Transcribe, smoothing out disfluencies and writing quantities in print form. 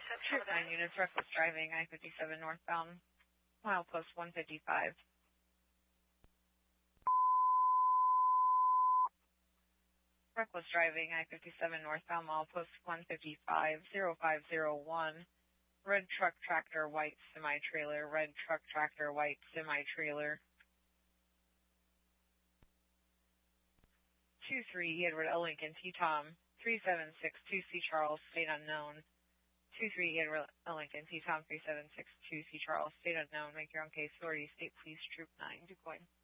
Troop 9 units, reckless driving, I-57 northbound, milepost 155. Reckless driving, I-57 northbound, milepost 155, 0501. Red truck tractor, white semi-trailer, red truck tractor, white semi-trailer. 23 Edward L. Lincoln, T-Tom, 3762 C. Charles, state unknown. 23 Edward L. Lincoln, T-Tom, 3762 C. Charles, state unknown. Make your own case. Authority, State Police, Troop 9, Duquoin.